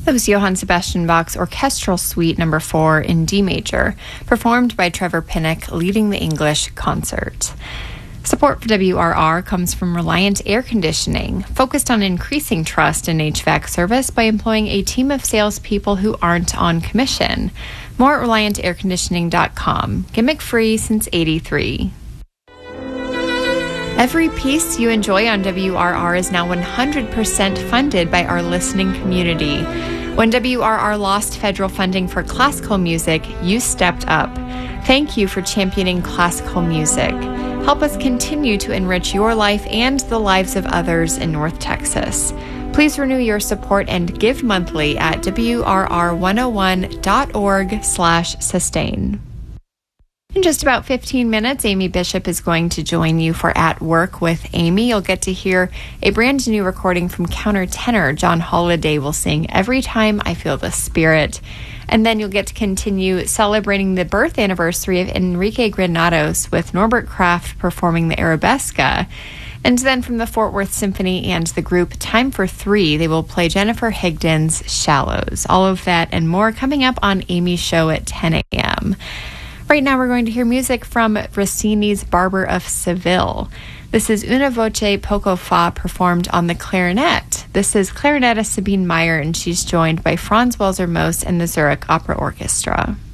That was Johann Sebastian Bach's Orchestral Suite No. 4 in D major, performed by Trevor Pinnock, leading the English concert. Support for WRR comes from Reliant Air Conditioning, focused on increasing trust in HVAC service by employing a team of salespeople who aren't on commission. More at ReliantAirConditioning.com. Gimmick-free since '83. Every piece you enjoy on WRR is now 100% funded by our listening community. When WRR lost federal funding for classical music, you stepped up. Thank you for championing classical music. Help us continue to enrich your life and the lives of others in North Texas. Please renew your support and give monthly at WRR101.org/sustain. In just about 15 minutes, Amy Bishop is going to join you for At Work with Amy. You'll get to hear a brand new recording from countertenor John Holiday will sing Every Time I Feel the Spirit. And then you'll get to continue celebrating the birth anniversary of Enrique Granados with Norbert Kraft performing the Arabesca. And then from the Fort Worth Symphony and the group Time for Three, they will play Jennifer Higdon's Shallows. All of that and more coming up on Amy's show at 10 a.m. Right now we're going to hear music from Rossini's Barber of Seville. This is Una Voce Poco Fa performed on the clarinet. This is clarinetist Sabine Meyer, and she's joined by Franz Welser-Most and the Zurich Opera Orchestra.